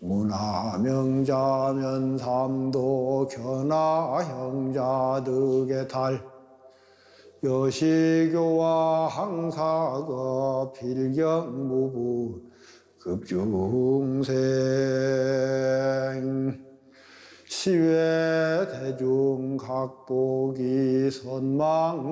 문화 명자 면삼도 견하 형자 득의 달 여시교와 항사거 필경무부 급중생 시외 대중 각복이 선망